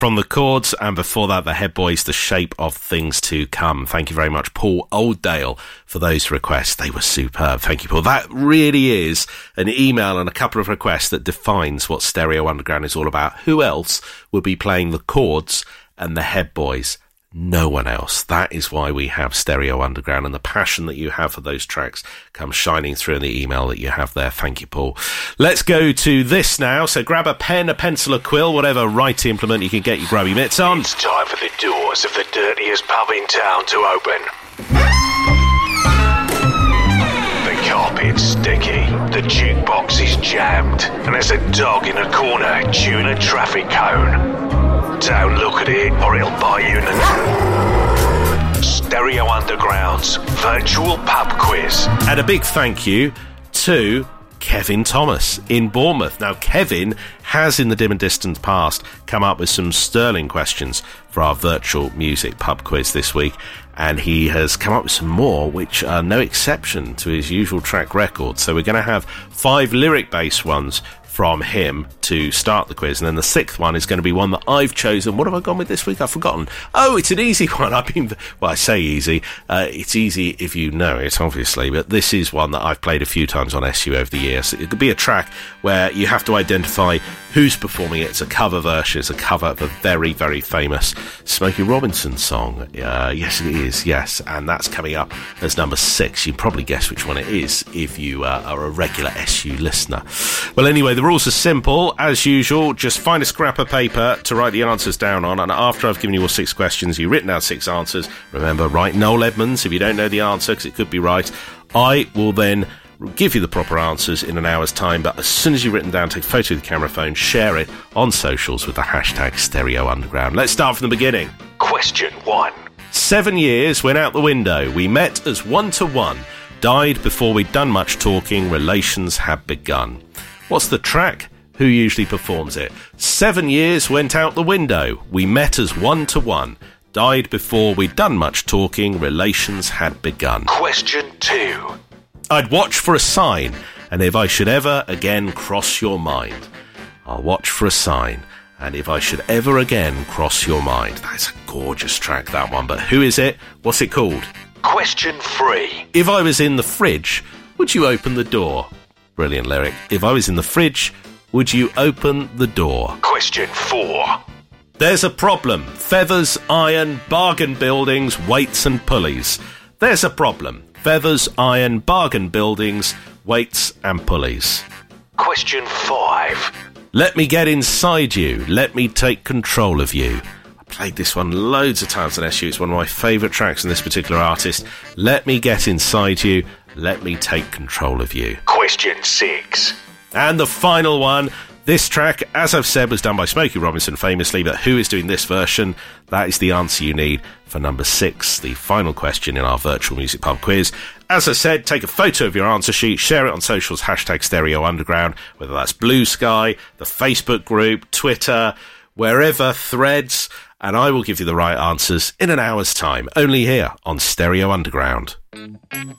From the Chords, and before that, the Head Boys, The Shape of Things to Come. Thank you very much, Paul Oldale, for those requests. They were superb. Thank you, Paul. That really is an email and a couple of requests that defines what Stereo Underground is all about. Who else would be playing the Chords and the Head Boys? No one else. That is why we have Stereo Underground, and the passion that you have for those tracks comes shining through in the email that you have there. Thank you, Paul. Let's go to this now. So grab a pen, a pencil, a quill, whatever writing implement you can get your grubby mitts on. It's time for the doors of the dirtiest pub in town to open. The carpet's sticky, the jukebox is jammed, and there's a dog in a corner chewing a traffic cone. Don't look at it or it'll bite you in the neck. Stereo Underground's virtual pub quiz. And a big thank you to Kevin Thomas in Bournemouth. Now, Kevin has in the dim and distant past come up with some sterling questions for our virtual music pub quiz this week, and he has come up with some more which are no exception to his usual track record. So we're going to have 5 lyric-based ones from him to start the quiz, and then the 6th one is going to be one that I've chosen. What have I gone with this week? I've forgotten. Oh, it's an easy one. I say easy. It's easy if you know it, obviously, but this is one that I've played a few times on SU over the years. It could be a track where you have to identify who's performing it. It's a cover version. It's a cover of a very, very famous Smokey Robinson song. Yes, it is. Yes, and that's coming up as number 6. You can probably guess which one it is if you are a regular SU listener. Well, anyway, the rules are simple. As usual, just find a scrap of paper to write the answers down on, and after I've given you all 6 questions, you've written out 6 answers. Remember, write Noel Edmonds if you don't know the answer, because it could be right. I will then give you the proper answers in an hour's time, but as soon as you've written down, take a photo with the camera phone, share it on socials with the hashtag Stereo Underground. Let's start from the beginning. Question 1. 7 years went out the window. We met as 1-to-1. Died before we'd done much talking. Relations had begun. What's the track? Who usually performs it? 7 years went out the window. We met as 1-to-1. Died before we'd done much talking. Relations had begun. Question 2. I'd watch for a sign, and if I should ever again cross your mind. I'll watch for a sign, and if I should ever again cross your mind. That's a gorgeous track, that one, but who is it? What's it called? Question 3. If I was in the fridge, would you open the door? Brilliant lyric. If I was in the fridge, would you open the door? Question 4. There's a problem. Feathers, iron, bargain buildings, weights and pulleys. There's a problem. Feathers, iron, bargain buildings, weights and pulleys. Question 5. Let me get inside you. Let me take control of you. I played this one loads of times on SU. It's one of my favourite tracks from this particular artist. Let me get inside you. Let me take control of you. Question 6. And the final one. This track, as I've said, was done by Smokey Robinson famously, but who is doing this version? That is the answer you need for number 6, the final question in our virtual music pub quiz. As I said, take a photo of your answer sheet, share it on socials, hashtag Stereo Underground, whether that's Blue Sky, the Facebook group, Twitter, wherever, Threads, and I will give you the right answers in an hour's time, only here on Stereo Underground.